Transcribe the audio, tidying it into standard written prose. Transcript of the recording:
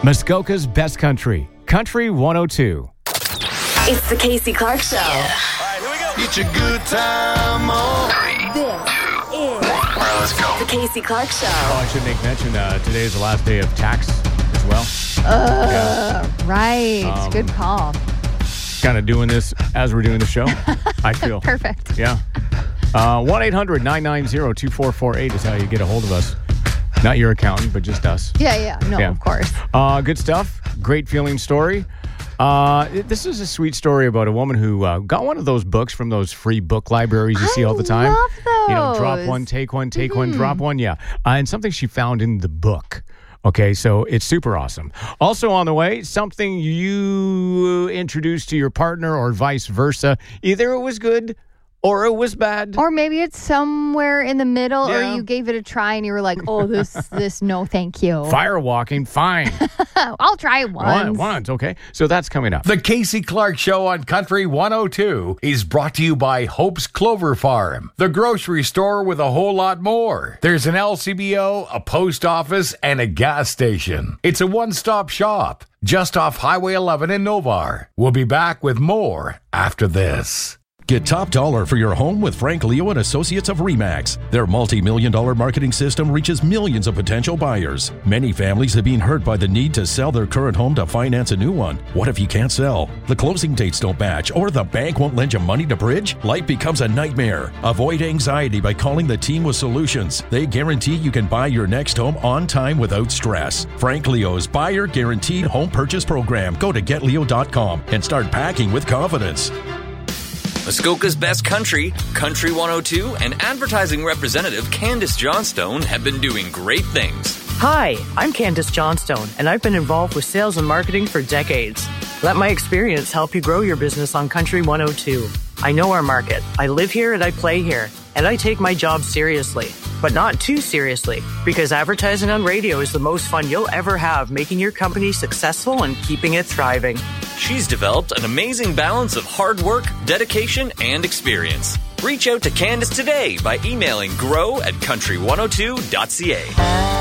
Muskoka's Best Country, Country 102. It's the Casey Clark Show. Yeah. All right, here we go. Get your good time on. This is All right, let's go. the Casey Clark Show. Oh, I should make mention today is the last day of tax as well. Right. Good call. Kind of doing this as we're doing the show, I feel. Perfect. Yeah. 1-800-990-2448 is how you get a hold of us. Not your accountant, but just us. Yeah. No, Yeah. of course. Good stuff. Great feeling story. This is a sweet story about a woman who got one of those books from those free book libraries you see all the time. love those. You know, drop one, take one, take one, drop one. Yeah. And something she found in the book. Okay, so it's super awesome. Also on the way, something you introduced to your partner or vice versa. Either it was good or it was bad. Or maybe it's somewhere in the middle, Yeah. or you gave it a try and you were like, oh, this, no, thank you. Firewalking, fine. I'll try it once. Once, okay. So that's coming up. The Casey Clark Show on Country 102 is brought to you by Hope's Clover Farm, the grocery store with a whole lot more. There's an LCBO, a post office, and a gas station. It's a one-stop shop just off Highway 11 in Novar. We'll be back with more after this. Get top dollar for your home with Frank Leo and Associates of RE/MAX. Their multi-million-dollar marketing system reaches millions of potential buyers. Many families have been hurt by the need to sell their current home to finance a new one. What if you can't sell? The closing dates don't match, or the bank won't lend you money to bridge? Life becomes a nightmare. Avoid anxiety by calling the team with solutions. They guarantee you can buy your next home on time without stress. Frank Leo's Buyer Guaranteed Home Purchase Program. Go to getleo.com and start packing with confidence. Muskoka's Best Country, Country 102, and advertising representative Candace Johnstone have been doing great things. Hi, I'm Candace Johnstone, and I've been involved with sales and marketing for decades. Let my experience help you grow your business on Country 102. I know our market. I live here and I play here, and I take my job seriously, but not too seriously, because advertising on radio is the most fun you'll ever have, making your company successful and keeping it thriving. She's developed an amazing balance of hard work, dedication, and experience. Reach out to Candace today by emailing grow@country102.ca.